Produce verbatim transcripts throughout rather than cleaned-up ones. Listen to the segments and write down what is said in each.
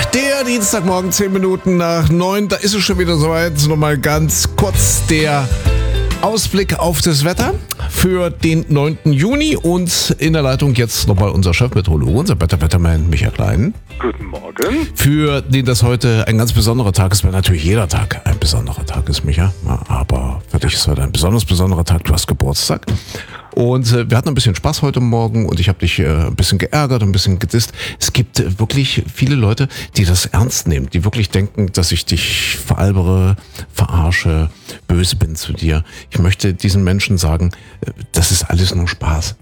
Der Dienstagmorgen, zehn Minuten nach neun, da ist es schon wieder soweit. Nochmal ganz kurz der Ausblick auf das Wetter für den neunten Juni. Und in der Leitung jetzt nochmal unser Chefmeteorologe, unser Wetterwettermann Michael Klein. Guten Morgen. Für den das heute ein ganz besonderer Tag ist, weil natürlich jeder Tag ein besonderer Tag ist, Micha. Aber für dich ist heute ein besonders besonderer Tag. Du hast Geburtstag. Und äh, wir hatten ein bisschen Spaß heute Morgen und ich habe dich äh, ein bisschen geärgert, ein bisschen gedisst. Es gibt äh, wirklich viele Leute, die das ernst nehmen, die wirklich denken, dass ich dich veralbere, verarsche, böse bin zu dir. Ich möchte diesen Menschen sagen, äh, das ist alles nur Spaß.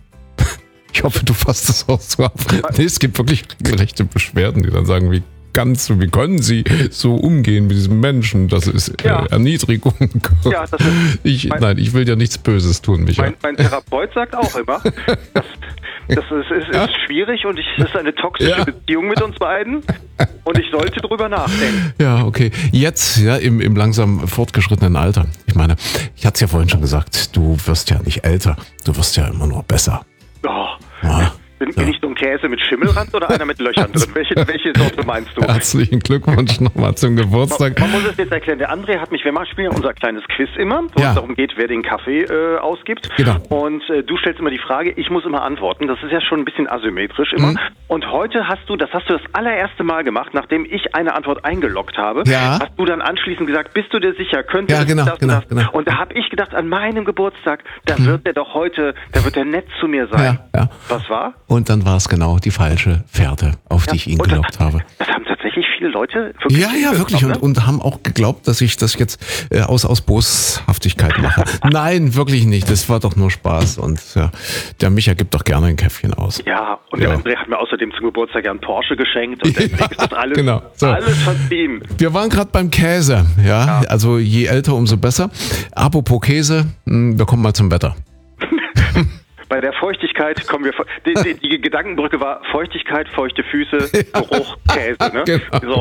Ich hoffe, du fasst das auch so auf. Nee, es gibt wirklich regelrechte Beschwerden, die dann sagen, wie kannst du, wie können sie so umgehen mit diesem Menschen? Das ist Ja. äh, Erniedrigung. Ja, das ist ich, mein- nein, ich will dir nichts Böses tun, Michael. Mein, mein Therapeut sagt auch immer, das, das ist, ist, ist schwierig und ich, es ist eine toxische Ja. Beziehung mit uns beiden und ich sollte drüber nachdenken. Ja, okay. Jetzt, ja, im, im langsam fortgeschrittenen Alter. Ich meine, ich hatte es ja vorhin schon gesagt, du wirst ja nicht älter, du wirst ja immer nur besser. Oh, Ja. bin, bin Ja. ich so ein Käse mit Schimmelrand oder einer mit Löchern drin? Welche, welche Sorte meinst du? Herzlichen Glückwunsch nochmal zum Geburtstag. Man muss es jetzt erklären, der André hat mich, wir machen spielen unser kleines Quiz immer, wo Ja. es darum geht, wer den Kaffee äh, ausgibt. Genau. Und äh, du stellst immer die Frage, ich muss immer antworten. Das ist ja schon ein bisschen asymmetrisch immer. Mhm. Und heute hast du, das hast du das allererste Mal gemacht, nachdem ich eine Antwort eingeloggt habe, Ja. hast du dann anschließend gesagt, bist du dir sicher, könnte Ja, es genau, das und genau, das? genau. Und da habe ich gedacht, an meinem Geburtstag, da wird der doch heute, da wird der nett zu mir sein. Ja, ja. Was war? Und dann war es genau die falsche Fährte, auf die ich ihn Und das- gelockt habe. Das haben tatsächlich viele Leute wirklich Ja, ja, wirklich. Und, ne? und haben auch geglaubt, dass ich das jetzt äh, aus, aus Boshaftigkeit mache. Nein, wirklich nicht. Das war doch nur Spaß. Und ja, der Micha gibt doch gerne ein Käffchen aus. Ja, und Ja. der André hat mir außerdem zum Geburtstag ja einen Porsche geschenkt und deswegen ist das alles, genau. So. alles verziehen. Wir waren gerade beim Käse. Ja? Ja. Also je älter, umso besser. Apropos Käse, mh, wir kommen mal zum Wetter. Bei der Feuchtigkeit kommen wir, die, die, die Gedankenbrücke war Feuchtigkeit, feuchte Füße, Geruch, Käse. Ne? Genau. So.